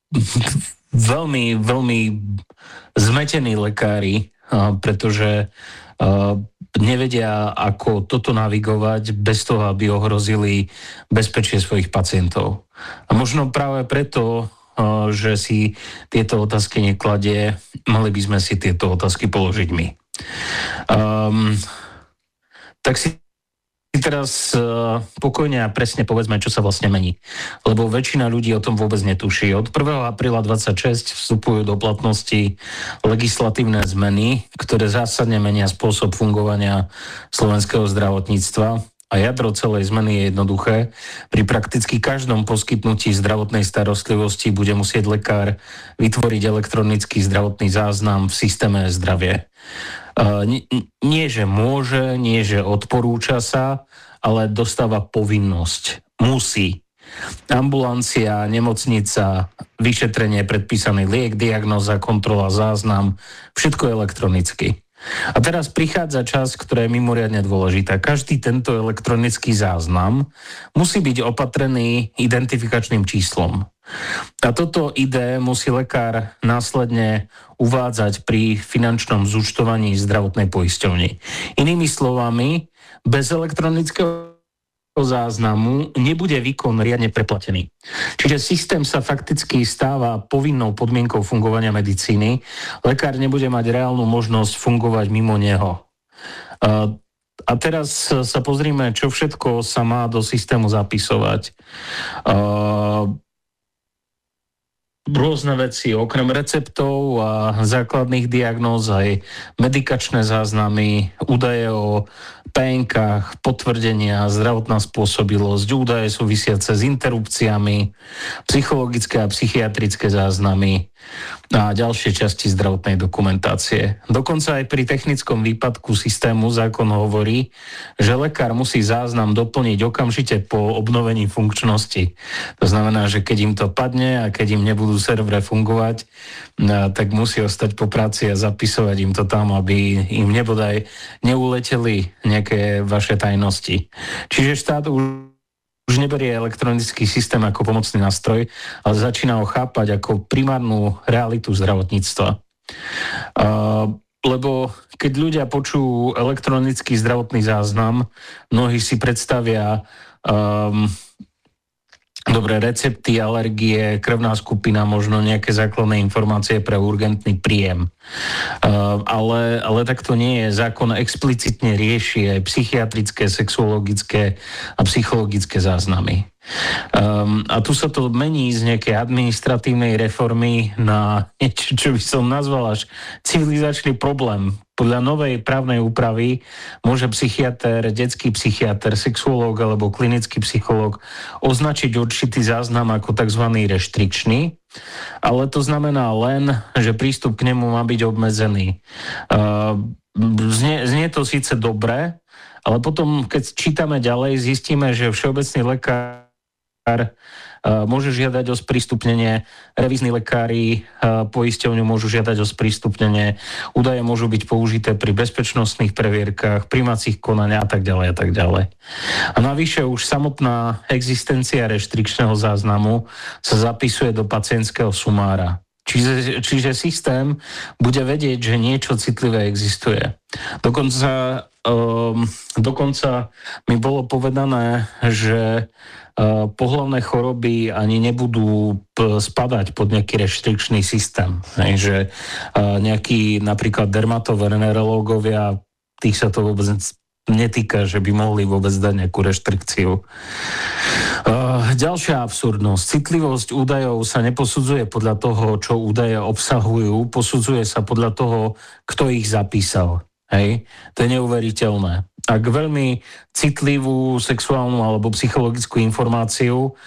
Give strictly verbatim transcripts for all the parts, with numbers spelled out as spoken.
veľmi, veľmi zmetení lekári, pretože nevedia, ako toto navigovať bez toho, aby ohrozili bezpečie svojich pacientov. A možno práve preto, že si tieto otázky nekladie, mali by sme si tieto otázky položiť my. Um, tak si teraz uh, pokojne a presne povedzme, čo sa vlastne mení. Lebo väčšina ľudí o tom vôbec netuší. Od prvého apríla dvadsaťšesť vstupujú do platnosti legislatívne zmeny, ktoré zásadne menia spôsob fungovania slovenského zdravotníctva. A jadro celej zmeny je jednoduché. Pri prakticky každom poskytnutí zdravotnej starostlivosti bude musieť lekár vytvoriť elektronický zdravotný záznam v systéme zdravie. Uh, nie, nie, že môže, nie, že odporúča sa, ale dostáva povinnosť. Musí. Ambulancia, nemocnica, vyšetrenie, predpísaný liek, diagnóza, kontrola, záznam, všetko elektronicky. A teraz prichádza čas, ktorá je mimoriadne dôležitá. Každý tento elektronický záznam musí byť opatrený identifikačným číslom. A toto í dé musí lekár následne uvádzať pri finančnom zúčtovaní zdravotnej poisťovni. Inými slovami, bez elektronického záznamu nebude výkon riadne preplatený. Čiže systém sa fakticky stáva povinnou podmienkou fungovania medicíny. Lekár nebude mať reálnu možnosť fungovať mimo neho. A teraz sa pozrime, čo všetko sa má do systému zapisovať. Rôzne veci, okrem receptov a základných diagnóz, aj medikačné záznamy, údaje o pé en kách, potvrdenia, zdravotná spôsobilosť, údaje súvisiace s interrupciami, psychologické a psychiatrické záznamy a ďalšie časti zdravotnej dokumentácie. Dokonca aj pri technickom výpadku systému zákon hovorí, že lekár musí záznam doplniť okamžite po obnovení funkčnosti. To znamená, že keď im to padne a keď im nebudú servere fungovať, tak musí ostať po práci a zapisovať im to tam, aby im nebodaj neuleteli nejaké vaše tajnosti. Čiže štát už už neberie elektronický systém ako pomocný nástroj, ale začína ho chápať ako primárnu realitu zdravotníctva. Uh, lebo keď ľudia počujú elektronický zdravotný záznam, mnohí si predstavia um, dobré recepty, alergie, krvná skupina, možno nejaké základné informácie pre urgentný príjem. Uh, ale, ale tak to nie je. Zákon explicitne rieši aj psychiatrické, sexuologické a psychologické záznamy. Um, a tu sa to mení z nejakej administratívnej reformy na niečo, čo by som nazval až civilizačný problém. Podľa novej právnej úpravy môže psychiater, detský psychiater, sexuológ alebo klinický psychológ označiť určitý záznam ako tzv. Reštrikčný, ale to znamená len, že prístup k nemu má byť obmedzený. Uh, znie, znie to síce dobre, ale potom, keď čítame ďalej, zistíme, že všeobecný lekár môže žiadať o sprístupnenie, revízni lekári poisťovňu môžu žiadať o sprístupnenie, údaje môžu byť použité pri bezpečnostných previerkách, primacích konania a tak ďalej a tak ďalej. A navyše už samotná existencia reštrikčného záznamu sa zapisuje do pacientského sumára. Čiže, čiže systém bude vedieť, že niečo citlivé existuje. Dokonca, um, dokonca mi bolo povedané, že uh, pohlavné choroby ani nebudú p- spadať pod nejaký reštrikčný systém. Hej, že uh, nejakí napríklad dermatovenerológovia, tých sa to vôbec netýka, že by mohli vôbec dať nejakú reštrikciu. Uh, ďalšia absurdnosť. Citlivosť údajov sa neposudzuje podľa toho, čo údaje obsahujú, posudzuje sa podľa toho, kto ich zapísal. Hej? To je neuveriteľné. Ak veľmi citlivú sexuálnu alebo psychologickú informáciu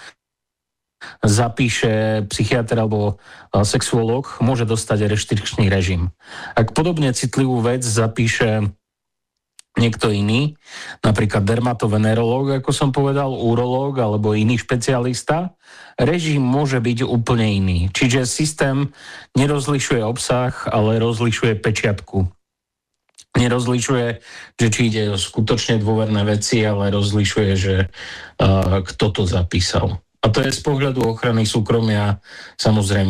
zapíše psychiatr alebo sexuológ, môže dostať reštrikčný režim. Ak podobne citlivú vec zapíše niekto iný, napríklad dermatovenerológ, ako som povedal, urológ alebo iný špecialista, režim môže byť úplne iný. Čiže systém nerozlišuje obsah, ale rozlišuje pečiatku. Nerozlišuje, že či ide o skutočne dôverné veci, ale rozlišuje, že uh, kto to zapísal. A to je z pohľadu ochrany súkromia samozrejme